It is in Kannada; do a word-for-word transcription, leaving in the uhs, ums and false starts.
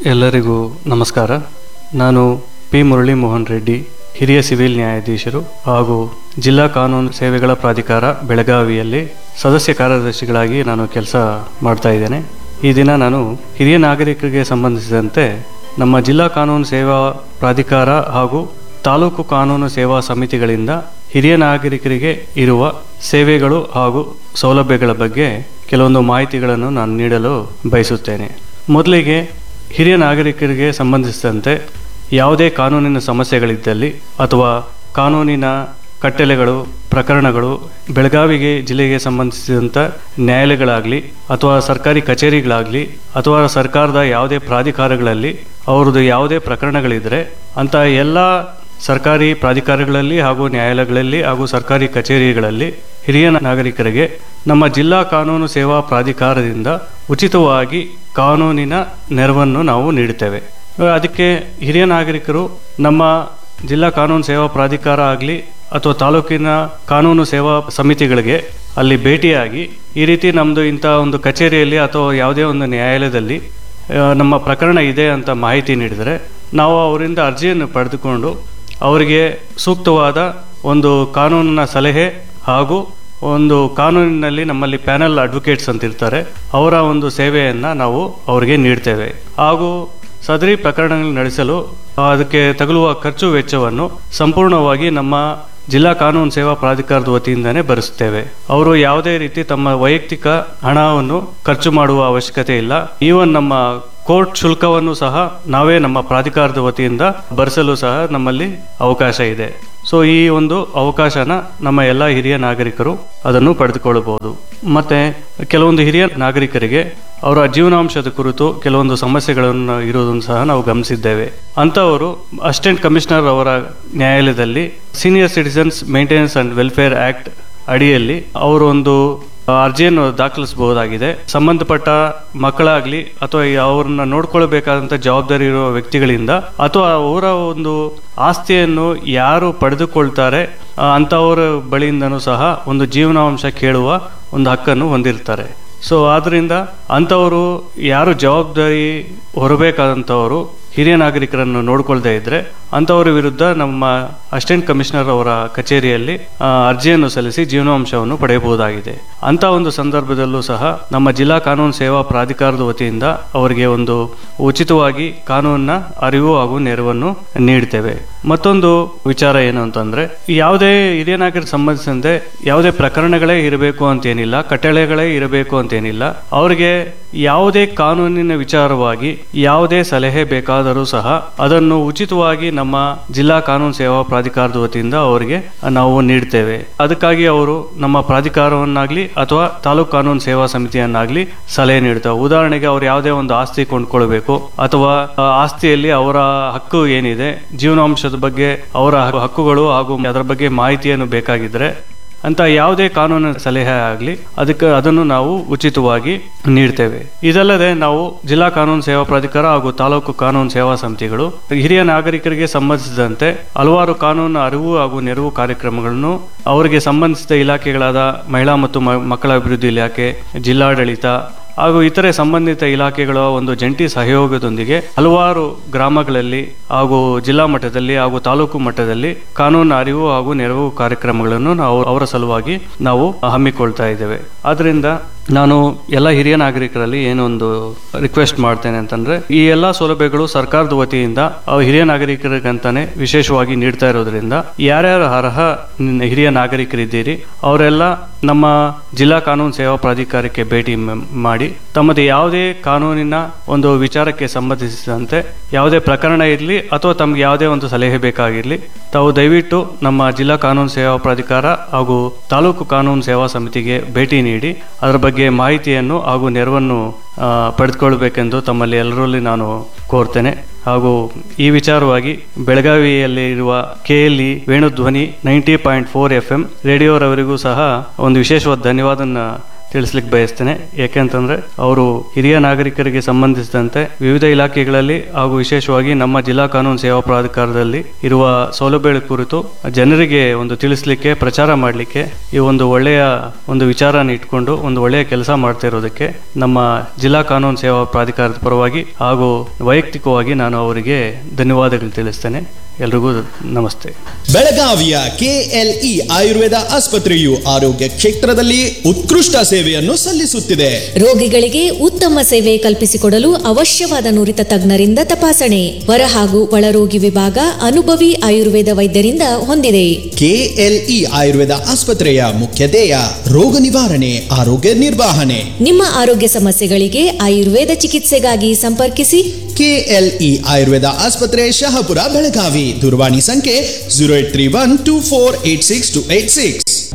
ಎಲ್ಲರಿಗೂ ನಮಸ್ಕಾರ. ನಾನು ಪಿ ಮುರಳಿ ಮೋಹನ್ ರೆಡ್ಡಿ, ಹಿರಿಯ ಸಿವಿಲ್ ನ್ಯಾಯಾಧೀಶರು ಹಾಗೂ ಜಿಲ್ಲಾ ಕಾನೂನು ಸೇವೆಗಳ ಪ್ರಾಧಿಕಾರ ಬೆಳಗಾವಿಯಲ್ಲಿ ಸದಸ್ಯ ಕಾರ್ಯದರ್ಶಿಗಳಾಗಿ ನಾನು ಕೆಲಸ ಮಾಡ್ತಾ ಇದ್ದೇನೆ. ಈ ದಿನ ನಾನು ಹಿರಿಯ ನಾಗರಿಕರಿಗೆ ಸಂಬಂಧಿಸಿದಂತೆ ನಮ್ಮ ಜಿಲ್ಲಾ ಕಾನೂನು ಸೇವಾ ಪ್ರಾಧಿಕಾರ ಹಾಗೂ ತಾಲೂಕು ಕಾನೂನು ಸೇವಾ ಸಮಿತಿಗಳಿಂದ ಹಿರಿಯ ನಾಗರಿಕರಿಗೆ ಇರುವ ಸೇವೆಗಳು ಹಾಗೂ ಸೌಲಭ್ಯಗಳ ಬಗ್ಗೆ ಕೆಲವೊಂದು ಮಾಹಿತಿಗಳನ್ನು ನಾನು ನೀಡಲು ಬಯಸುತ್ತೇನೆ. ಮೊದಲಿಗೆ ಹಿರಿಯ ನಾಗರಿಕರಿಗೆ ಸಂಬಂಧಿಸಿದಂತೆ ಯಾವುದೇ ಕಾನೂನಿನ ಸಮಸ್ಯೆಗಳಿದ್ದಲ್ಲಿ ಅಥವಾ ಕಾನೂನಿನ ಕಟ್ಟಳೆಗಳು, ಪ್ರಕರಣಗಳು ಬೆಳಗಾವಿಗೆ ಜಿಲ್ಲೆಗೆ ಸಂಬಂಧಿಸಿದಂಥ ನ್ಯಾಯಾಲಯಗಳಾಗಲಿ ಅಥವಾ ಸರ್ಕಾರಿ ಕಚೇರಿಗಳಾಗಲಿ ಅಥವಾ ಸರ್ಕಾರದ ಯಾವುದೇ ಪ್ರಾಧಿಕಾರಗಳಲ್ಲಿ ಅವ್ರದ್ದು ಯಾವುದೇ ಪ್ರಕರಣಗಳಿದ್ದರೆ ಅಂಥ ಎಲ್ಲ ಸರ್ಕಾರಿ ಪ್ರಾಧಿಕಾರಗಳಲ್ಲಿ ಹಾಗೂ ನ್ಯಾಯಾಲಯಗಳಲ್ಲಿ ಹಾಗೂ ಸರ್ಕಾರಿ ಕಚೇರಿಗಳಲ್ಲಿ ಹಿರಿಯ ನಾಗರಿಕರಿಗೆ ನಮ್ಮ ಜಿಲ್ಲಾ ಕಾನೂನು ಸೇವಾ ಪ್ರಾಧಿಕಾರದಿಂದ ಉಚಿತವಾಗಿ ಕಾನೂನಿನ ನೆರವನ್ನು ನಾವು ನೀಡುತ್ತೇವೆ. ಅದಕ್ಕೆ ಹಿರಿಯ ನಾಗರಿಕರು ನಮ್ಮ ಜಿಲ್ಲಾ ಕಾನೂನು ಸೇವಾ ಪ್ರಾಧಿಕಾರ ಆಗಲಿ ಅಥವಾ ತಾಲೂಕಿನ ಕಾನೂನು ಸೇವಾ ಸಮಿತಿಗಳಿಗೆ ಅಲ್ಲಿ ಭೇಟಿಯಾಗಿ ಈ ರೀತಿ ನಮ್ಮದು ಇಂಥ ಒಂದು ಕಚೇರಿಯಲ್ಲಿ ಅಥವಾ ಯಾವುದೇ ಒಂದು ನ್ಯಾಯಾಲಯದಲ್ಲಿ ನಮ್ಮ ಪ್ರಕರಣ ಇದೆ ಅಂತ ಮಾಹಿತಿ ನೀಡಿದರೆ ನಾವು ಅವರಿಂದ ಅರ್ಜಿಯನ್ನು ಪಡೆದುಕೊಂಡು ಅವರಿಗೆ ಸೂಕ್ತವಾದ ಒಂದು ಕಾನೂನಿನ ಸಲಹೆ ಹಾಗೂ ಒಂದು ಕಾನೂನಿನಲ್ಲಿ ನಮ್ಮಲ್ಲಿ ಪ್ಯಾನಲ್ ಅಡ್ವೊಕೇಟ್ಸ್ ಅಂತಿರ್ತಾರೆ, ಅವರ ಒಂದು ಸೇವೆಯನ್ನು ನಾವು ಅವರಿಗೆ ನೀಡ್ತೇವೆ. ಹಾಗೂ ಸದರಿ ಪ್ರಕರಣಗಳನ್ನು ನಡೆಸಲು ಅದಕ್ಕೆ ತಗುಲುವ ಖರ್ಚು ವೆಚ್ಚವನ್ನು ಸಂಪೂರ್ಣವಾಗಿ ನಮ್ಮ ಜಿಲ್ಲಾ ಕಾನೂನು ಸೇವಾ ಪ್ರಾಧಿಕಾರದ ವತಿಯಿಂದನೇ ಭರಿಸುತ್ತೇವೆ. ಅವರು ಯಾವುದೇ ರೀತಿ ತಮ್ಮ ವೈಯಕ್ತಿಕ ಹಣವನ್ನು ಖರ್ಚು ಮಾಡುವ ಅವಶ್ಯಕತೆ ಇಲ್ಲ. ಈವನ್ ನಮ್ಮ ಕೋರ್ಟ್ ಶುಲ್ಕವನ್ನು ಸಹ ನಾವೇ ನಮ್ಮ ಪ್ರಾಧಿಕಾರದ ವತಿಯಿಂದ ಭರಿಸಲು ಸಹ ನಮ್ಮಲ್ಲಿ ಅವಕಾಶ ಇದೆ. ಸೊ ಈ ಒಂದು ಅವಕಾಶನ ನಮ್ಮ ಎಲ್ಲ ಹಿರಿಯ ನಾಗರಿಕರು ಅದನ್ನು ಪಡೆದುಕೊಳ್ಳಬಹುದು. ಮತ್ತೆ ಕೆಲವೊಂದು ಹಿರಿಯ ನಾಗರಿಕರಿಗೆ ಅವರ ಜೀವನಾಂಶದ ಕುರಿತು ಕೆಲವೊಂದು ಸಮಸ್ಯೆಗಳನ್ನು ಇರುವುದನ್ನು ಸಹ ನಾವು ಗಮನಿಸಿದ್ದೇವೆ. ಅಂಥವರು ಅಸಿಸ್ಟೆಂಟ್ ಕಮಿಷನರ್ ಅವರ ನ್ಯಾಯಾಲಯದಲ್ಲಿ senior citizens maintenance and welfare act ಅಡಿಯಲ್ಲಿ ಅವರು ಒಂದು ಅರ್ಜಿಯನ್ನು ದಾಖಲಿಸಬಹುದಾಗಿದೆ. ಸಂಬಂಧಪಟ್ಟ ಮಕ್ಕಳಾಗಲಿ ಅಥವಾ ಅವ್ರನ್ನ ನೋಡ್ಕೊಳ್ಬೇಕಾದಂಥ ಜವಾಬ್ದಾರಿ ಇರುವ ವ್ಯಕ್ತಿಗಳಿಂದ ಅಥವಾ ಅವರ ಒಂದು ಆಸ್ತಿಯನ್ನು ಯಾರು ಪಡೆದುಕೊಳ್ತಾರೆ ಅಂಥವರ ಬಳಿಯಿಂದನೂ ಸಹ ಒಂದು ಜೀವನಾಂಶ ಕೇಳುವ ಒಂದು ಹಕ್ಕನ್ನು ಹೊಂದಿರ್ತಾರೆ. ಸೊ ಆದ್ದರಿಂದ ಅಂಥವರು ಯಾರು ಜವಾಬ್ದಾರಿ ಹೊರಬೇಕಾದಂಥವರು ಹಿರಿಯ ನಾಗರಿಕರನ್ನು ನೋಡ್ಕೊಳ್ದೇ ಇದ್ರೆ ಅಂಥವರ ವಿರುದ್ಧ ನಮ್ಮ ಅಸಿಸ್ಟೆಂಟ್ ಕಮಿಷನರ್ ಅವರ ಕಚೇರಿಯಲ್ಲಿ ಅರ್ಜಿಯನ್ನು ಸಲ್ಲಿಸಿ ಜೀವನಾಂಶವನ್ನು ಪಡೆಯಬಹುದಾಗಿದೆ. ಅಂಥ ಒಂದು ಸಂದರ್ಭದಲ್ಲೂ ಸಹ ನಮ್ಮ ಜಿಲ್ಲಾ ಕಾನೂನು ಸೇವಾ ಪ್ರಾಧಿಕಾರದ ವತಿಯಿಂದ ಅವರಿಗೆ ಒಂದು ಉಚಿತವಾಗಿ ಕಾನೂನಿನ ಅರಿವು ಹಾಗೂ ನೆರವನ್ನು ನೀಡ್ತೇವೆ. ಮತ್ತೊಂದು ವಿಚಾರ ಏನು ಅಂತಂದ್ರೆ, ಯಾವುದೇ ಹಿರಿಯ ನಾಗರಿಕರಿಗೆ ಸಂಬಂಧಿಸಿದಂತೆ ಯಾವುದೇ ಪ್ರಕರಣಗಳೇ ಇರಬೇಕು ಅಂತೇನಿಲ್ಲ, ಕಟ್ಟಳೆಗಳೇ ಇರಬೇಕು ಅಂತೇನಿಲ್ಲ. ಅವರಿಗೆ ಯಾವುದೇ ಕಾನೂನಿನ ವಿಚಾರವಾಗಿ ಯಾವುದೇ ಸಲಹೆ ಬೇಕಾದರೂ ಸಹ ಅದನ್ನು ಉಚಿತವಾಗಿ ನಮ್ಮ ಜಿಲ್ಲಾ ಕಾನೂನು ಸೇವಾ ಪ್ರಾಧಿಕಾರದ ವತಿಯಿಂದ ಅವರಿಗೆ ನಾವು ನೀಡ್ತೇವೆ. ಅದಕ್ಕಾಗಿ ಅವರು ನಮ್ಮ ಪ್ರಾಧಿಕಾರವನ್ನಾಗ್ಲಿ ಅಥವಾ ತಾಲೂಕು ಕಾನೂನು ಸೇವಾ ಸಮಿತಿಯನ್ನಾಗ್ಲಿ ಸಲಹೆ ನೀಡ್ತೇವೆ. ಉದಾಹರಣೆಗೆ ಅವ್ರು ಯಾವುದೇ ಒಂದು ಆಸ್ತಿ ಕೊಂಡ್ಕೊಳ್ಬೇಕು ಅಥವಾ ಆಸ್ತಿಯಲ್ಲಿ ಅವರ ಹಕ್ಕು ಏನಿದೆ, ಜೀವನಾಂಶದ ಬಗ್ಗೆ ಅವರ ಹಕ್ಕುಗಳು ಹಾಗೂ ಅದರ ಬಗ್ಗೆ ಮಾಹಿತಿಯನ್ನು ಬೇಕಾಗಿದ್ರೆ ಅಂತ ಯಾವುದೇ ಕಾನೂನು ಸಲಹೆ ಆಗಲಿ ಅದಕ್ಕೆ ಅದನ್ನು ನಾವು ಉಚಿತವಾಗಿ ನೀಡ್ತೇವೆ. ಇದಲ್ಲದೆ ನಾವು ಜಿಲ್ಲಾ ಕಾನೂನು ಸೇವಾ ಪ್ರಾಧಿಕಾರ ಹಾಗೂ ತಾಲೂಕು ಕಾನೂನು ಸೇವಾ ಸಮಿತಿಗಳು ಹಿರಿಯ ನಾಗರಿಕರಿಗೆ ಸಂಬಂಧಿಸಿದಂತೆ ಹಲವಾರು ಕಾನೂನು ಅರಿವು ಹಾಗೂ ನೆರವು ಕಾರ್ಯಕ್ರಮಗಳನ್ನು ಅವರಿಗೆ ಸಂಬಂಧಿಸಿದ ಇಲಾಖೆಗಳಾದ ಮಹಿಳಾ ಮತ್ತು ಮಕ್ಕಳ ಅಭಿವೃದ್ಧಿ ಇಲಾಖೆ, ಜಿಲ್ಲಾಡಳಿತ ಹಾಗೂ ಇತರೆ ಸಂಬಂಧಿತ ಇಲಾಖೆಗಳ ಒಂದು ಜಂಟಿ ಸಹಯೋಗದೊಂದಿಗೆ ಹಲವಾರು ಗ್ರಾಮಗಳಲ್ಲಿ ಹಾಗೂ ಜಿಲ್ಲಾ ಮಟ್ಟದಲ್ಲಿ ಹಾಗೂ ತಾಲೂಕು ಮಟ್ಟದಲ್ಲಿ ಕಾನೂನು ಅರಿವು ಹಾಗೂ ನೆರವು ಕಾರ್ಯಕ್ರಮಗಳನ್ನು ನಾವು ಅವರ ಸಲುವಾಗಿ ನಾವು ಹಮ್ಮಿಕೊಳ್ತಾ ಇದ್ದೇವೆ. ಆದ್ರಿಂದ ನಾನು ಎಲ್ಲ ಹಿರಿಯ ನಾಗರಿಕರಲ್ಲಿ ಏನೊಂದು ರಿಕ್ವೆಸ್ಟ್ ಮಾಡ್ತೇನೆ ಅಂತಂದ್ರೆ, ಈ ಎಲ್ಲಾ ಸೌಲಭ್ಯಗಳು ಸರ್ಕಾರದ ವತಿಯಿಂದ ಹಿರಿಯ ನಾಗರಿಕರಿಗಂತಾನೆ ವಿಶೇಷವಾಗಿ ನೀಡ್ತಾ ಇರೋದ್ರಿಂದ ಯಾರ್ಯಾರು ಅರ್ಹ ಹಿರಿಯ ನಾಗರಿಕರಿದ್ದೀರಿ ಅವರೆಲ್ಲ ನಮ್ಮ ಜಿಲ್ಲಾ ಕಾನೂನು ಸೇವಾ ಪ್ರಾಧಿಕಾರಕ್ಕೆ ಭೇಟಿ ಮಾಡಿ ತಮ್ಮದು ಯಾವುದೇ ಕಾನೂನಿನ ಒಂದು ವಿಚಾರಕ್ಕೆ ಸಂಬಂಧಿಸಿದಂತೆ ಯಾವುದೇ ಪ್ರಕರಣ ಇರಲಿ ಅಥವಾ ತಮ್ಗೆ ಯಾವುದೇ ಒಂದು ಸಲಹೆ ಬೇಕಾಗಿರಲಿ ತಾವು ದಯವಿಟ್ಟು ನಮ್ಮ ಜಿಲ್ಲಾ ಕಾನೂನು ಸೇವಾ ಪ್ರಾಧಿಕಾರ ಹಾಗೂ ತಾಲೂಕು ಕಾನೂನು ಸೇವಾ ಸಮಿತಿಗೆ ಭೇಟಿ ನೀಡಿ ಅದರ ಬಗ್ಗೆ ಮಾಹಿತಿಯನ್ನು ಹಾಗೂ ನೆರವನ್ನು ಪಡೆದುಕೊಳ್ಬೇಕೆಂದು ತಮ್ಮಲ್ಲಿ ಎಲ್ಲರಲ್ಲಿ ನಾನು ಕೋರ್ತೇನೆ. ಹಾಗೂ ಈ ವಿಚಾರವಾಗಿ ಬೆಳಗಾವಿಯಲ್ಲಿ ಇರುವ K L E Venudhwani ninety point four F M ರೇಡಿಯೋರವರಿಗೂ ಸಹ ಒಂದು ವಿಶೇಷವಾದ ಧನ್ಯವಾದನ ತಿಳಿಸ್ಲಿಕ್ಕೆ ಬಯಸ್ತೇನೆ. ಏಕೆಂತಂದ್ರೆ ಅವರು ಹಿರಿಯ ನಾಗರಿಕರಿಗೆ ಸಂಬಂಧಿಸಿದಂತೆ ವಿವಿಧ ಇಲಾಖೆಗಳಲ್ಲಿ ಹಾಗೂ ವಿಶೇಷವಾಗಿ ನಮ್ಮ ಜಿಲ್ಲಾ ಕಾನೂನು ಸೇವಾ ಪ್ರಾಧಿಕಾರದಲ್ಲಿ ಇರುವ ಸೌಲಭ್ಯಗಳ ಕುರಿತು ಜನರಿಗೆ ಒಂದು ತಿಳಿಸ್ಲಿಕ್ಕೆ, ಪ್ರಚಾರ ಮಾಡಲಿಕ್ಕೆ ಈ ಒಂದು ಒಳ್ಳೆಯ ಒಂದು ವಿಚಾರನ ಇಟ್ಕೊಂಡು ಒಂದು ಒಳ್ಳೆಯ ಕೆಲಸ ಮಾಡ್ತಾ ಇರೋದಕ್ಕೆ ನಮ್ಮ ಜಿಲ್ಲಾ ಕಾನೂನು ಸೇವಾ ಪ್ರಾಧಿಕಾರದ ಪರವಾಗಿ ಹಾಗೂ ವೈಯಕ್ತಿಕವಾಗಿ ನಾನು ಅವರಿಗೆ ಧನ್ಯವಾದಗಳು ತಿಳಿಸ್ತೇನೆ. ಎಲ್ರಿಗೂ ನಮಸ್ತೆ. ಬೆಳಗಾವಿಯ ಕೆಎಲ್ಇ ಆಯುರ್ವೇದ ಆಸ್ಪತ್ರೆಯು ಆರೋಗ್ಯ ಕ್ಷೇತ್ರದಲ್ಲಿ ಉತ್ಕೃಷ್ಟ ಸೇವೆಯನ್ನು ಸಲ್ಲಿಸುತ್ತಿದೆ. ರೋಗಿಗಳಿಗೆ ಉತ್ತಮ ಸೇವೆ ಕಲ್ಪಿಸಿಕೊಡಲು ಅವಶ್ಯವಾದ ನುರಿತ ತಜ್ಞರಿಂದ ತಪಾಸಣೆ, ಹೊರ ಹಾಗೂ ಒಳರೋಗಿ ವಿಭಾಗ ಅನುಭವಿ ಆಯುರ್ವೇದ ವೈದ್ಯರಿಂದ ಹೊಂದಿದೆ. ಕೆಎಲ್ಇ ಆಯುರ್ವೇದ ಆಸ್ಪತ್ರೆಯ ಮುಖ್ಯ ಧ್ಯೇಯ ರೋಗ ನಿವಾರಣೆ, ಆರೋಗ್ಯ ನಿರ್ವಹಣೆ. ನಿಮ್ಮ ಆರೋಗ್ಯ ಸಮಸ್ಯೆಗಳಿಗೆ ಆಯುರ್ವೇದ ಚಿಕಿತ್ಸೆಗಾಗಿ ಸಂಪರ್ಕಿಸಿ. ಕೆಎಲ್ಇ ಆಯುರ್ವೇದ ಆಸ್ಪತ್ರೆ, ಶಹಾಪುರ, ಬೆಳಗಾವಿ. ದೂರವಾಣಿ ಸಂಖ್ಯೆ zero eight three one two four eight six two eight six.